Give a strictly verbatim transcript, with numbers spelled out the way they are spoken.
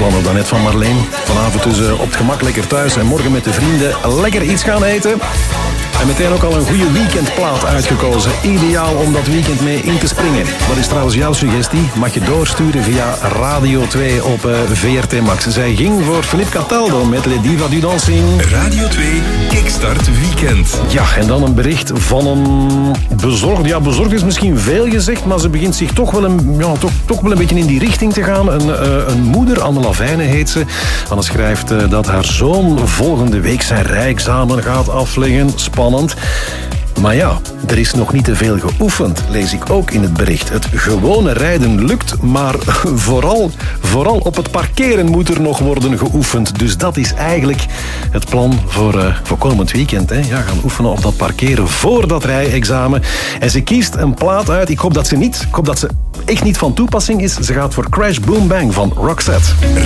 plannen dan net van Marleen. Vanavond dus uh, op het gemak lekker thuis en morgen met de vrienden lekker iets gaan eten. En meteen ook al een goede weekendplaat uitgekozen. Ideaal om dat weekend mee in te springen. Wat is trouwens jouw suggestie? Mag je doorsturen via Radio twee op uh, V R T Max. Zij ging voor Philippe Cataldo met Le Diva du Dancing. Radio twee, Kickstart Weekend. Ja, en dan een bericht van een bezorgd. Ja, bezorgd is misschien veel gezegd, maar ze begint zich toch wel een, ja, toch, toch wel een beetje in die richting te gaan. Een, uh, een moeder, Anne Lavijne heet ze. Anne schrijft uh, dat haar zoon volgende week zijn rijexamen gaat afleggen. Spannend. Maar ja, er is nog niet te veel geoefend, lees ik ook in het bericht. Het gewone rijden lukt, maar vooral, vooral op het parkeren moet er nog worden geoefend. Dus dat is eigenlijk het plan voor, uh, voor komend weekend. Hè. Ja, gaan oefenen op dat parkeren voor dat rijexamen. En ze kiest een plaat uit. Ik hoop dat ze niet, ik hoop dat ze echt niet van toepassing is. Ze gaat voor Crash Boom Bang van Roxette.